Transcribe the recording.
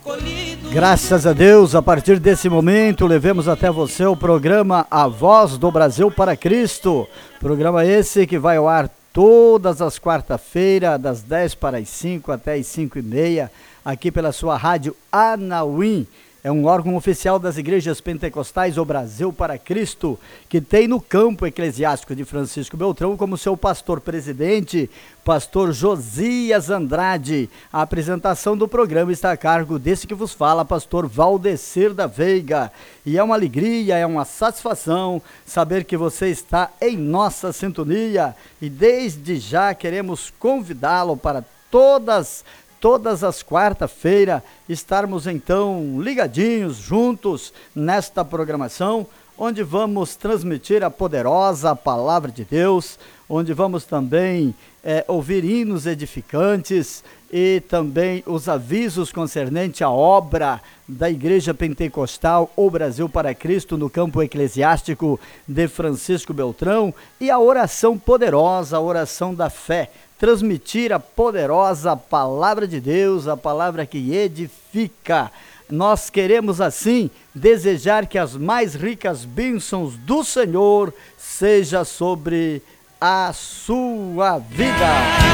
Graças a Deus, a partir desse momento, levemos até você o programa A Voz do Brasil para Cristo. Programa esse que vai ao ar todas as quarta-feiras, das 10 para as 5 até as 5h30, aqui pela sua rádio Anauim. É um órgão oficial das igrejas pentecostais O Brasil para Cristo, que tem no campo eclesiástico de Francisco Beltrão como seu pastor-presidente, pastor Josias Andrade. A apresentação do programa está a cargo desse que vos fala, pastor Valdecir da Veiga. E é uma alegria, é uma satisfação saber que você está em nossa sintonia. E desde já queremos convidá-lo para todas as quarta-feiras, estarmos então ligadinhos, juntos, nesta programação, onde vamos transmitir a poderosa palavra de Deus, onde vamos também ouvir hinos edificantes e também os avisos concernentes à obra da Igreja Pentecostal O Brasil para Cristo no campo eclesiástico de Francisco Beltrão e a oração poderosa, a oração da fé, transmitir a poderosa palavra de Deus, a palavra que edifica. Nós queremos assim desejar que as mais ricas bênçãos do Senhor seja sobre a sua vida.